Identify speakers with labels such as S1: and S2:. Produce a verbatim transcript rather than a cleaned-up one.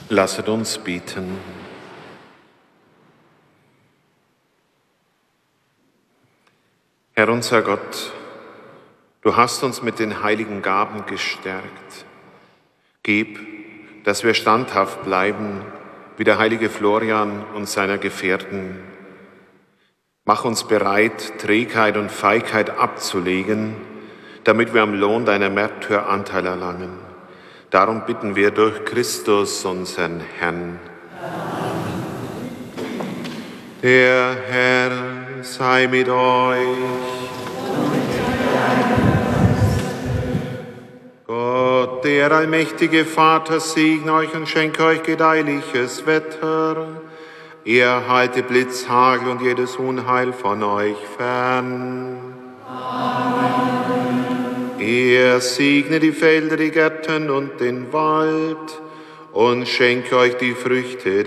S1: Lasset uns beten. Herr unser Gott, du hast uns mit den heiligen Gaben gestärkt. Gib, dass wir standhaft bleiben, wie der heilige Florian und seiner Gefährten. Mach uns bereit, Trägheit und Feigheit abzulegen, damit wir am Lohn deiner Märtyrer Anteil erlangen. Darum bitten wir durch Christus, unseren Herrn. Der Herr sei mit euch. Gott, der allmächtige Vater, segne euch und schenke euch gedeihliches Wetter. Er halte Blitz, Hagel und jedes Unheil von euch fern. Amen. Er segne die Felder, die Gärten und den Wald und schenke euch die Früchte